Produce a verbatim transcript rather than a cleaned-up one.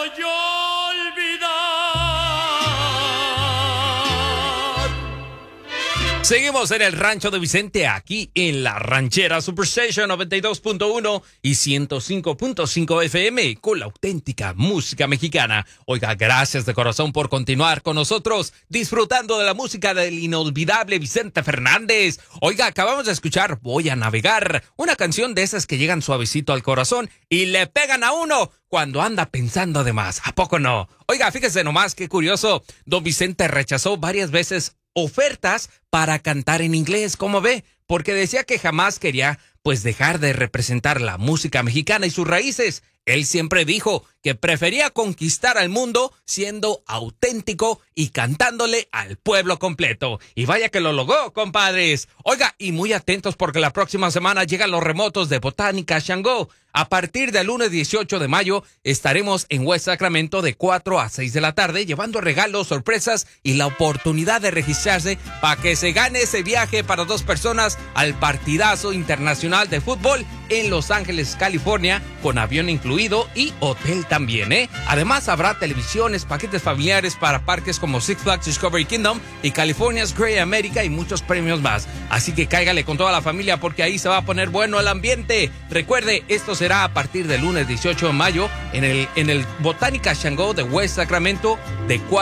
yo olvidar. Seguimos en el rancho de Vicente, aquí en la ranchera Superstation noventa y dos punto uno y ciento cinco punto cinco F M, con la auténtica música mexicana. Oiga, gracias de corazón por continuar con nosotros, disfrutando de la música del inolvidable Vicente Fernández. Oiga, acabamos de escuchar Voy a Navegar, una canción de esas que llegan suavecito al corazón y le pegan a uno cuando anda pensando de más. ¿A poco no? Oiga, fíjese nomás qué curioso. Don Vicente rechazó varias veces ofertas para cantar en inglés, ¿cómo ve? Porque decía que jamás quería, pues, dejar de representar la música mexicana y sus raíces. Él siempre dijo que prefería conquistar al mundo siendo auténtico y cantándole al pueblo completo. Y vaya que lo logró, compadres. Oiga, y muy atentos porque la próxima semana llegan los remotos de Botánica Shango. A partir del lunes dieciocho de mayo estaremos en West Sacramento de cuatro a seis de la tarde llevando regalos, sorpresas y la oportunidad de registrarse para que se gane ese viaje para dos personas al partidazo internacional de fútbol en Los Ángeles, California, con avión incluido y hotel también, ¿eh? Además habrá televisiones, paquetes familiares para parques como Six Flags Discovery Kingdom y California's Great America y muchos premios más. Así que cáigale con toda la familia porque ahí se va a poner bueno el ambiente. Recuerde, esto será a partir del lunes dieciocho de mayo en el, en el Botánica Shango de West Sacramento de cuatro